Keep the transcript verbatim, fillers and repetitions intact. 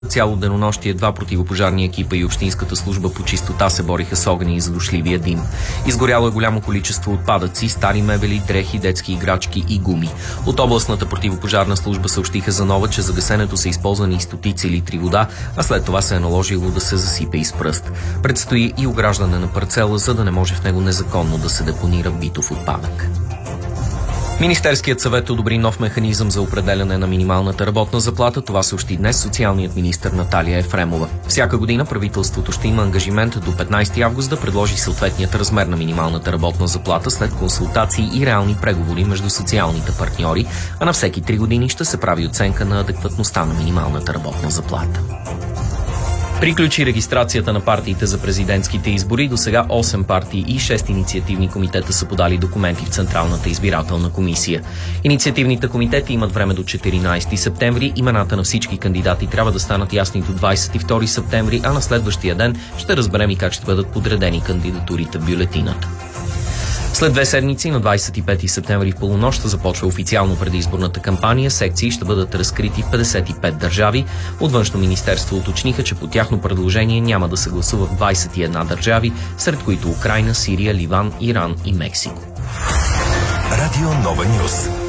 Цяло денонощие два противопожарни екипа и общинската служба по чистота се бориха с огъня и задушливия дим. Изгоряло е голямо количество отпадъци, стари мебели, дрехи, детски играчки и гуми. От областната противопожарна служба съобщиха за нова, че за гасенето са използвани стотици литри вода, а след това се е наложило да се засипе и с пръст. Предстои и ограждане на парцела, за да не може в него незаконно да се депонира битов отпадък. Министерският съвет одобри нов механизъм за определяне на минималната работна заплата. Това съобщи днес социалният министър Наталия Ефремова. Всяка година правителството ще има ангажимент до петнайсети август да предложи съответният размер на минималната работна заплата след консултации и реални преговори между социалните партньори, а на всеки три години ще се прави оценка на адекватността на минималната работна заплата. Приключи регистрацията на партиите за президентските избори. До сега осем партии и шест инициативни комитета са подали документи в Централната избирателна комисия. Инициативните комитети имат време до четиринайсети септември. Имената на всички кандидати трябва да станат ясни до двайсет и втори септември, а на следващия ден ще разберем и как ще бъдат подредени кандидатурите в бюлетината. След две седмици, на двайсет и пети септември в полунощ, започва официално предизборната кампания. Секции ще бъдат разкрити в петдесет и пет държави. От Външно министерство уточниха, че по тяхно предложение няма да се гласува в двайсет и една държави, сред които Украйна, Сирия, Ливан, Иран и Мексико. Радио Нова Нюз.